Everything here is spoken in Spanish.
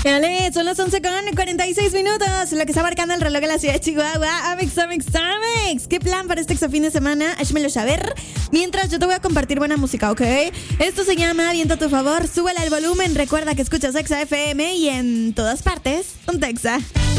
Dale, son las 11:46, lo que está marcando el reloj de la ciudad de Chihuahua. Amex. ¿Qué plan para este fin de semana? Házmelo saber. Mientras yo te voy a compartir buena música, ¿ok? Esto se llama Viento a tu favor, súbele al volumen. Recuerda que escuchas Exa FM y en todas partes, un Texa.